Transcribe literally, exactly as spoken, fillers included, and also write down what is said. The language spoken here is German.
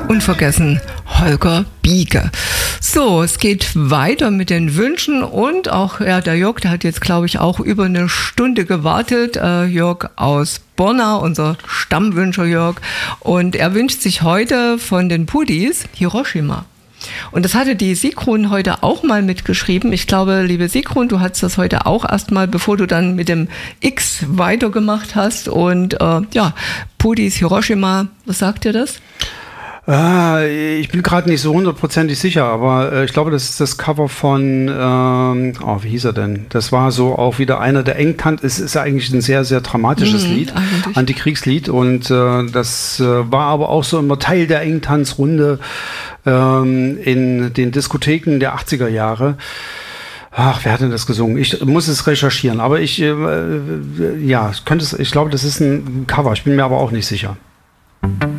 Unvergessen Holger Biege. So, es geht weiter mit den Wünschen und auch ja, der Jörg, der hat jetzt, glaube ich, auch über eine Stunde gewartet. Äh, Jörg aus Borna, unser Stammwünscher Jörg. Und er wünscht sich heute von den Pudis Hiroshima. Und das hatte die Sigrun heute auch mal mitgeschrieben. Ich glaube, liebe Sigrun, du hattest das heute auch erstmal, bevor du dann mit dem X weitergemacht hast. Und äh, ja, Pudis Hiroshima, was sagt dir das? Äh, ich bin gerade nicht so hundertprozentig sicher, aber äh, ich glaube, das ist das Cover von, ähm, oh, wie hieß er denn? Das war so auch wieder einer der Engtant. Es ist ja eigentlich ein sehr, sehr dramatisches mhm, Lied, eigentlich. Antikriegslied. Und äh, das äh, war aber auch so immer Teil der Engtanzrunde ähm, in den Diskotheken der achtziger Jahre. Ach, wer hat denn das gesungen? Ich muss es recherchieren, aber ich, äh, ja, könnte es, ich glaube, das ist ein Cover. Ich bin mir aber auch nicht sicher.